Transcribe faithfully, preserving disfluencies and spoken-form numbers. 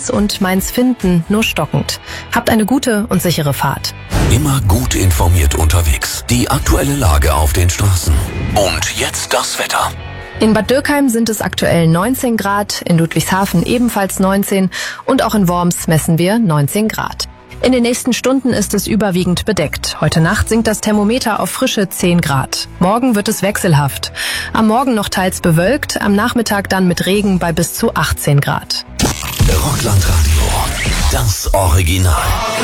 Mainz und Mainz-Finden nur stockend. Habt eine gute und sichere Fahrt. Immer gut informiert unterwegs. Die aktuelle Lage auf den Straßen. Und jetzt das Wetter. In Bad Dürkheim sind es aktuell neunzehn Grad, in Ludwigshafen ebenfalls neunzehn und auch in Worms messen wir neunzehn Grad. In den nächsten Stunden ist es überwiegend bedeckt. Heute Nacht sinkt das Thermometer auf frische zehn Grad. Morgen wird es wechselhaft. Am Morgen noch teils bewölkt, am Nachmittag dann mit Regen bei bis zu achtzehn Grad. Rockland Radio, das Original.